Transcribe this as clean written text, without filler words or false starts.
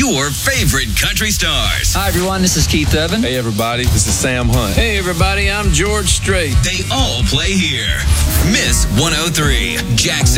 your favorite country stars. Hi, everyone. This is Keith Urban. Hey, everybody. This is Sam Hunt. Hey, everybody. I'm George Strait. They all play here. Miss 103, Jackson.